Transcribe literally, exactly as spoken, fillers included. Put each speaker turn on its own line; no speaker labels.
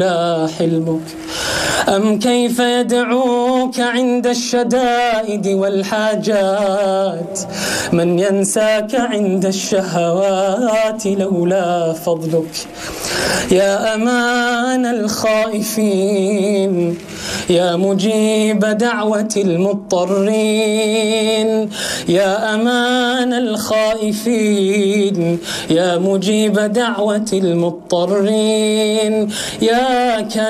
لا حلمك؟ أم كيف يدعوك عند الشدائد والحاجات من ينساك عند الشهوات لولا فضلك؟ يا أمان الخائفين، يا مجيب دعوة المضطرين، يا أمان الخائفين، يا مجيب دعوة المضطرين، يا